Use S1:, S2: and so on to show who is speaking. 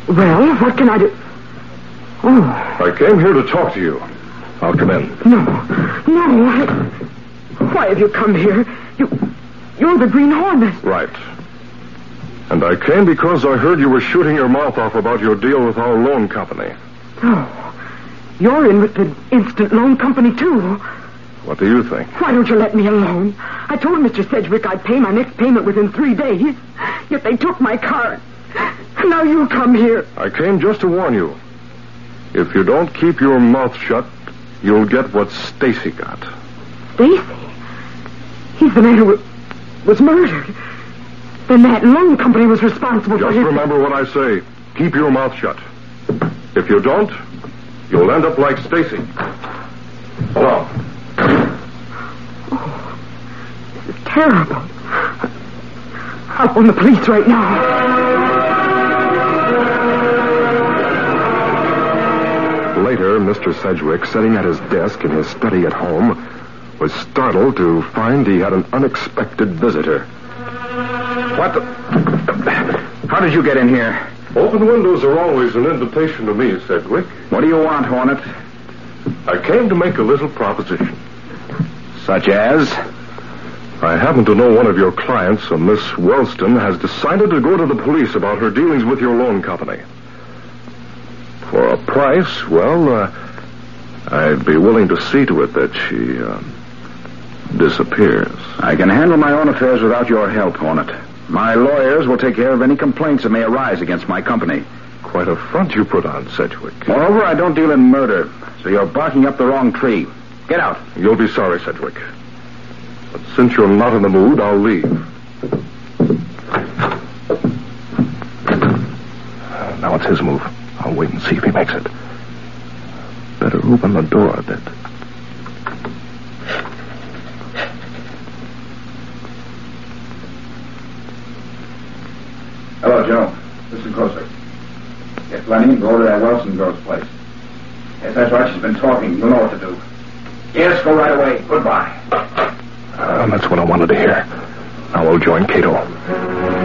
S1: Well, what can I do? Oh.
S2: I came here to talk to you. I'll come in.
S1: No. Why have you come here? You're the Green Hornet.
S2: Right. And I came because I heard you were shooting your mouth off about your deal with our loan company.
S1: Oh. You're in with the Instant Loan Company, too.
S2: What do you think?
S1: Why don't you let me alone? I told Mr. Sedgwick I'd pay my next payment within 3 days. Yet they took my car. And now you come here.
S2: I came just to warn you. If you don't keep your mouth shut, you'll get what Stacy got.
S1: Stacy? He's the man who was murdered. Then that loan company was responsible for his...
S2: Just remember what I say. Keep your mouth shut. If you don't, you'll end up like Stacy. Now.
S1: Oh, this is terrible. I'll phone the police right now.
S2: Later, Mr. Sedgwick, sitting at his desk in his study at home, was startled to find he had an unexpected visitor.
S3: What the... How did you get in here?
S2: Open windows are always an invitation to me, Sedgwick.
S3: What do you want, Hornet?
S2: I came to make a little proposition.
S3: Such as?
S2: I happen to know one of your clients, a Miss Wellston, has decided to go to the police about her dealings with your loan company. For a price, well, I'd be willing to see to it that she disappears.
S3: I can handle my own affairs without your help, Hornet. My lawyers will take care of any complaints that may arise against my company.
S2: Quite a front you put on, Sedgwick.
S3: Moreover, I don't deal in murder, so you're barking up the wrong tree. Get out.
S2: You'll be sorry, Sedgwick. But since you're not in the mood, I'll leave. Now it's his move. I'll wait and see if he makes it. Better open the door a bit.
S3: Hello, Joe. Listen closely. Get Lenny and go over to that Wilson girl's place. Yes, that's right. She's been talking. You'll know what to do. Yes, go right away. Goodbye.
S2: That's what I wanted to hear. Now we'll join Cato.